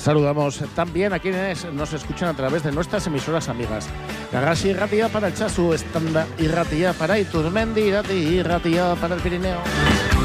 Saludamos también a quienes nos escuchan a través de nuestras emisoras amigas. Garaxi Irratia para el Chasu, Estanda Irratia para Iturmendi, Irati Irratia para el Pirineo.